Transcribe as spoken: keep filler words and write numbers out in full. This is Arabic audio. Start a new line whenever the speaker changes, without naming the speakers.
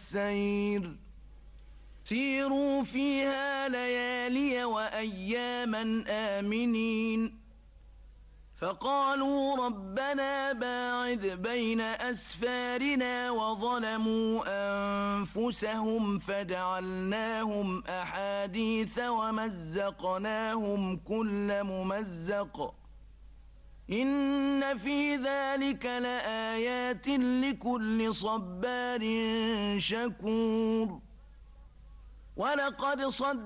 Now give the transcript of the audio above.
السير سيروا فيها ليالي وأياما آمنين فقالوا ربنا باعد بين أسفارنا وظلموا أنفسهم فجعلناهم أحاديث ومزقناهم كل ممزق إن في ذلك لآيات لكل صبار شكور ولقد صدق